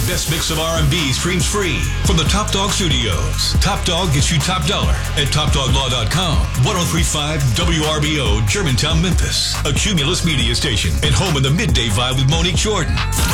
best mix of R&B streams free from the Top Dog Studios. Top Dog gets you top dollar at TopDogLaw.com. 103.5 WRBO, Germantown, Memphis. A Cumulus media station and home of the Midday Vibe with Monique Jordan.